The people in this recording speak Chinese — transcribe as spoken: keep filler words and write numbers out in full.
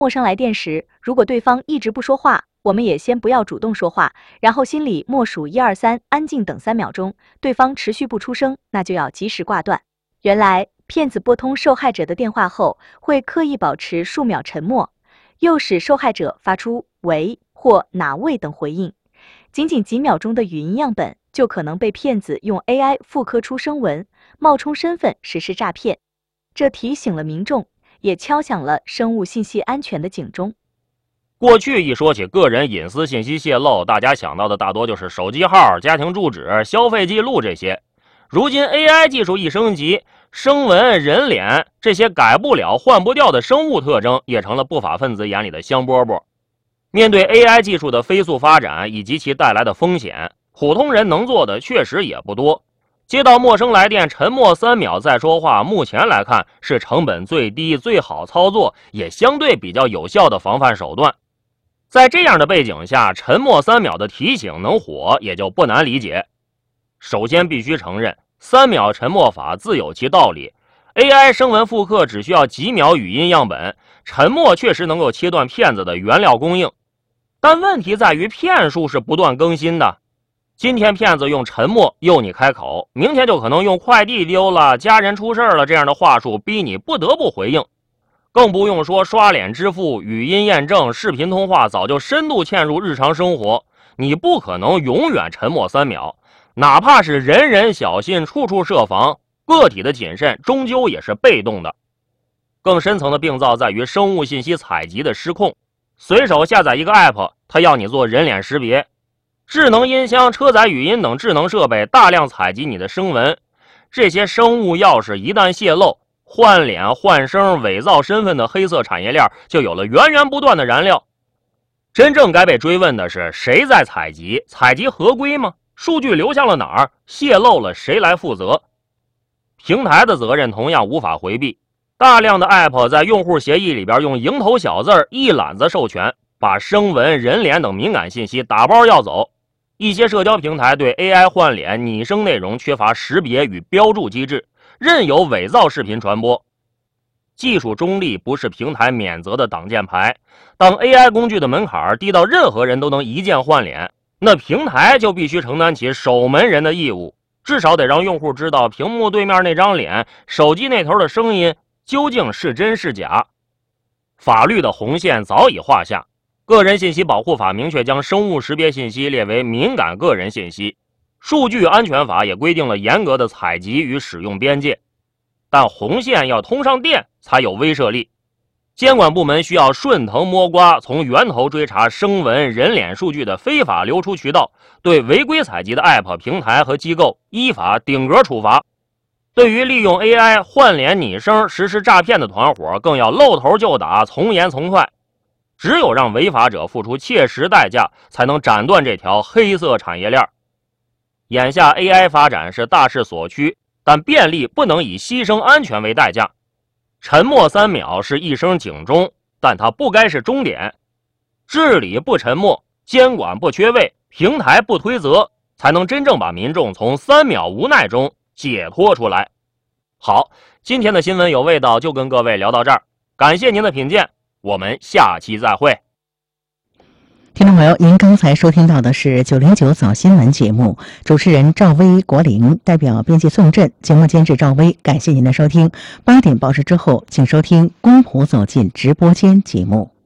陌生来电时，如果对方一直不说话，我们也先不要主动说话，然后心里默数一二三，安静等三秒钟，对方持续不出声，那就要及时挂断。原来，骗子拨通受害者的电话后，会刻意保持数秒沉默，诱使受害者发出“喂”或“哪位”等回应。仅仅几秒钟的语音样本，就可能被骗子用 A I 复刻出声纹，冒充身份实施诈骗。这提醒了民众，也敲响了生物信息安全的警钟。 过去一说起个人隐私信息泄露，大家想到的大多就是手机号、家庭住址、消费记录这些。如今 A I 技术一升级，声纹、人脸这些改不了、换不掉的生物特征，也成了不法分子眼里的香饽饽。面对 A I 技术的飞速发展以及其带来的风险，普通人能做的确实也不多。接到陌生来电，沉默三秒再说话，目前来看是成本最低、最好操作，也相对比较有效的防范手段。在这样的背景下，沉默三秒的提醒能火，也就不难理解。首先必须承认，三秒沉默法自有其道理。A I 声纹复刻只需要几秒语音样本，沉默确实能够切断骗子的原料供应。但问题在于骗术是不断更新的，今天骗子用沉默诱你开口，明天就可能用快递丢了、家人出事了这样的话术逼你不得不回应。更不用说刷脸支付、语音验证、视频通话早就深度嵌入日常生活，你不可能永远沉默三秒，哪怕是人人小心、处处设防，个体的谨慎终究也是被动的。更深层的病灶在于生物信息采集的失控。随手下载一个 app， 它要你做人脸识别，智能音箱、车载语音等智能设备大量采集你的声纹，这些生物钥匙一旦泄露，换脸、换声、伪造身份的黑色产业链就有了源源不断的燃料。真正该被追问的是，谁在采集？采集合规吗？数据流向了哪儿？泄露了谁来负责？平台的责任同样无法回避。大量的 app 在用户协议里边用蝇头小字一揽子授权，把声纹、人脸等敏感信息打包要走。一些社交平台对 A I 换脸、拟声内容缺乏识别与标注机制，任由伪造视频传播。技术中立不是平台免责的挡箭牌，当 A I 工具的门槛低到任何人都能一键换脸，那平台就必须承担起守门人的义务，至少得让用户知道屏幕对面那张脸、手机那头的声音究竟是真是假。法律的红线早已画下，个人信息保护法明确将生物识别信息列为敏感个人信息，数据安全法也规定了严格的采集与使用边界。但红线要通上电才有威慑力，监管部门需要顺藤摸瓜，从源头追查声纹、人脸数据的非法流出渠道，对违规采集的 app 平台和机构依法顶格处罚。对于利用 A I 换脸拟声实施诈骗的团伙，更要露头就打，从严从快。只有让违法者付出切实代价，才能斩断这条黑色产业链。眼下 A I 发展是大势所趋，但便利不能以牺牲安全为代价。沉默三秒是一声警钟，但它不该是终点。治理不沉默，监管不缺位，平台不推责，才能真正把民众从三秒无奈中解脱出来。好，今天的新闻有味道就跟各位聊到这儿，感谢您的品鉴，我们下期再会。 听众朋友，您刚才收听到的是九零九早新闻节目，主持人赵薇、国林，代表编辑宋振，节目监制赵薇，感谢您的收听。八点报时之后，请收听《公仆走进直播间》节目。